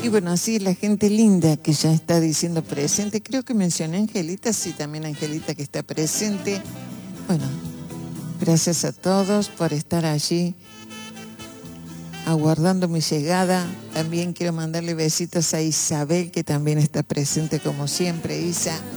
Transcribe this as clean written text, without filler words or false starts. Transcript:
Y bueno, así la gente linda que ya está diciendo presente. Creo que mencioné a Angelita, sí, también Angelita que está presente. Bueno, gracias a todos por estar allí aguardando mi llegada. También quiero mandarle besitos a Isabel, que también está presente como siempre. Isa,